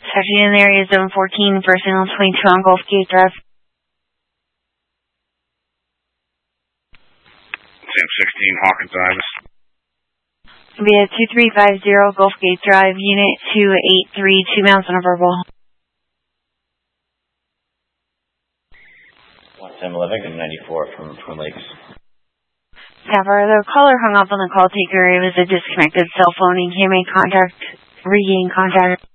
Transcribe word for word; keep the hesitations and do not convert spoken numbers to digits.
Taxi in the area, zone fourteen, first signal twenty-two on Gulf Gate Drive. Sam sixteen, Hawkins Ives. We have two three five zero Gulf Gate Drive, unit two eight three, two miles on a verbal. one Sam eleven and ninety-four from Twin Lakes. Sapphire, the caller hung up on the call taker. It was a disconnected cell phone. He can't make contact, regain contact.